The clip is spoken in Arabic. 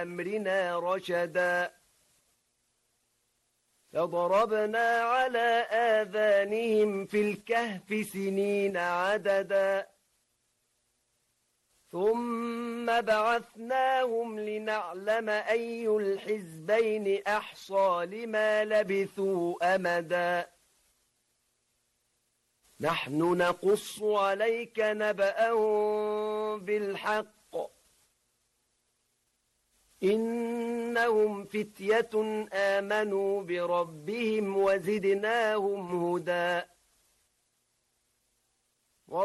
أمرنا رشدا فضربنا على آذانهم في الكهف سنين عددا ثم بعثناهم لنعلم أي الحزبين أحصى لما لبثوا أمدا نحن نقص عليك نبأهم بالحق إنهم فتية آمنوا بربهم وزدناهم هدى